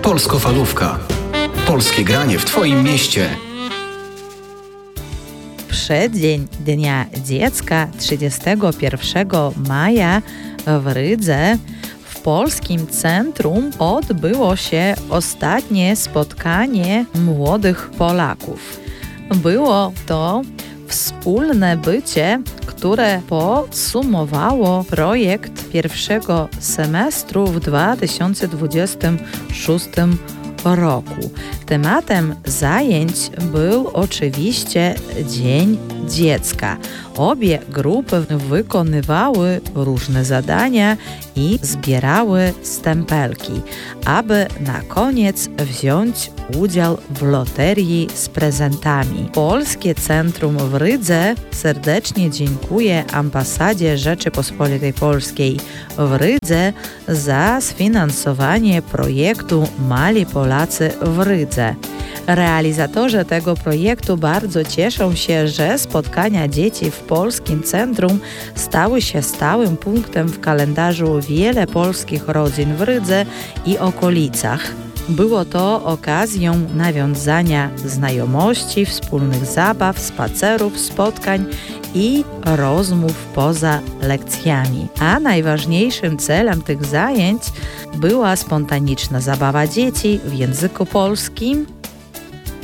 Polskofalówka. Polskie granie w Twoim mieście. Przeddzień Dnia Dziecka 31 maja w Rydze w Polskim Centrum odbyło się ostatnie spotkanie młodych Polaków. Było to wspólne bycie, które podsumowało projekt pierwszego semestru w 2026 roku. Tematem zajęć był oczywiście Dzień Dziecka. Obie grupy wykonywały różne zadania i zbierały stempelki, aby na koniec wziąć udział w loterii z prezentami. Polskie Centrum w Rydze serdecznie dziękuje Ambasadzie Rzeczypospolitej Polskiej w Rydze za sfinansowanie projektu Mali Polacy w Rydze. Realizatorzy tego projektu bardzo cieszą się, że spotkania dzieci w Polskim Centrum stały się stałym punktem w kalendarzu wiele polskich rodzin w Rydze i okolicach. Było to okazją nawiązania znajomości, wspólnych zabaw, spacerów, spotkań i rozmów poza lekcjami. A najważniejszym celem tych zajęć była spontaniczna zabawa dzieci w języku polskim